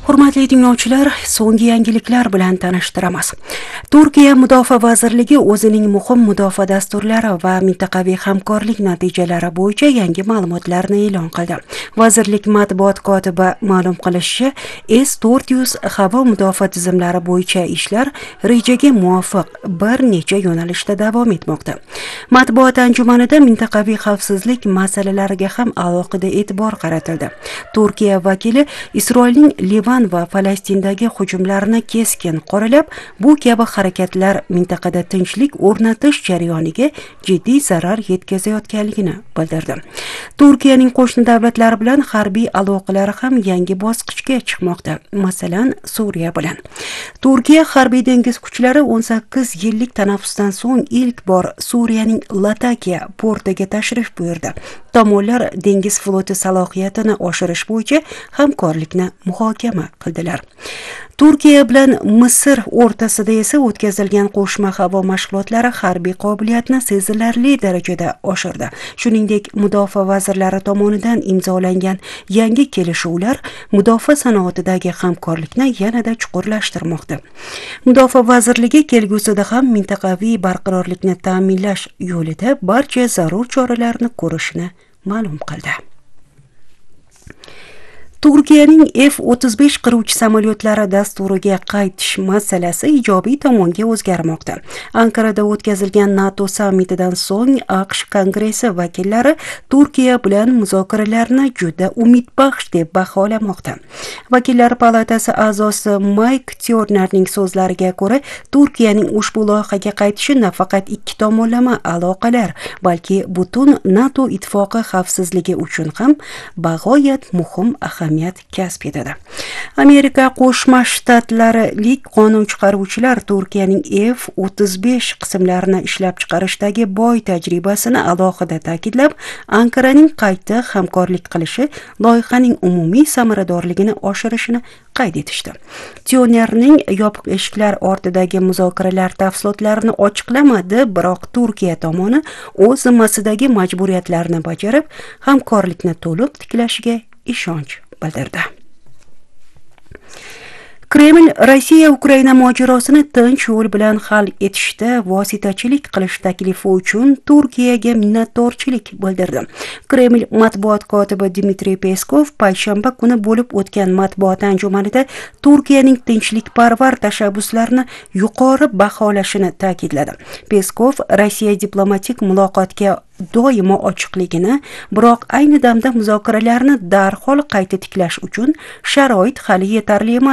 Hurmatli tinglovchilar, so'nggi yangiliklar bilan tanishtiramiz. Turkiya Mudofaa vazirligi o'zining muhim mudofaa dasturlari va mintaqaviy hamkorlik natijalari bo'yicha yangi ma'lumotlarni e'lon qildi. Vazirlik matbuot kotibi ma'lum qilishicha, S-400 havo mudofaa tizimlari bo'yicha ishlar rejaga muvofiq bir necha yo'nalishda davom etmoqda. Matbuot anjumanida mintaqaviy xavfsizlik masalalariga ham alohida e'tibor qaratildi. Turkiya vakili Isroilning Livan va Falastindagi hujumlarni keskin qoralab, bu kabi harakatlar mintaqada tinchlik o'rnatish jarayoniga jiddiy zarar yetkazayotganligini bildirdi. Turkiyaning qo'shni davlatlar bilan harbiy aloqalari ham yangi bosqichga chiqmoqda. Masalan, Suriya bilan. Turkiya harbiy dengiz kuchlari 18 yillik tanaffusdan so'ng ilk bor Suriyaning Latakiya portiga tashrif buyurdi. Tomonlar dengiz floti salohiyatini oshirish bo'yicha hamkorlikni muhokama qildilar. Turkiya bilan Misr o'rtasida esa o'tkazilgan qo'shma havo mashg'ulotlari harbiy qobiliyatni sezilarli darajada oshirdi. Shuningdek, mudofaa vazirlari tomonidan imzolangan yangi kelishuvlar mudofaa sanoatidagi hamkorlikni yanada chuqurlashtirmoqda. Mudofaa vazirligi kelgusida ham mintaqaviy barqarorlikni ta'minlash yo'lida barcha zarur choralarni ko'rishni ma'lum qildi. Turkiyaning F-35 qiruvchi samolyotlari dasturiga qaytish masalasi ijobiy tomonga o'zgarmoqda. Ankarada o'tkazilgan NATO sammitidan so'ng AQSh Kongressi vakillari Turkiya bilan muzokaralarni juda umidbaxsh deb baholamoqda. Vakillar palatasi a'zosi Mike Turnerning so'zlariga ko'ra, Turkiyaning ushbu loyihaga qaytishi nafaqat ikki tomonlama aloqalar, balki butun NATO ittifoqi xavfsizligi uchun ham bag'oyat muhim ahamiyat kasb etadi. Amerika Qo'shma Shtatlarilik qonun chiqaruvchilar Turkiyaning F-35 qismlarini ishlab chiqarishdagi boy tajribasini alohida ta'kidlab, Ankaraning qayta hamkorlik qilishi loyihaning umumiy samaradorligini oshirishini qayd etishdi. Tionerning yopiq eshiklar ortidagi muzokaralar tafsilotlarini ochiqlamadi, biroq Turkiya tomoni o'z zimmasidagi majburiyatlarni bajarib, hamkorlikni to'liq tiklashiga ishonch bildirdi. Kreml Rossiya-Ukraina mojarosini tinch yo'l bilan hal etishda vositachilik qilish taklifi uchun Turkiyaga minnatdorchilik bildirdi. Kreml matbuot kotibi Dmitriy Peskov payshanba kuni bo'lib o'tgan matbuot anjumanida Turkiyaning tinchlikparvar tashabbuslarini yuqori baholashini ta'kidladi. Peskov Rossiya diplomatik muloqotga doimo ochiqligini, biroq ayni damda muzokaralarni darhol qayta tiklash uchun sharoit hali yetarli emas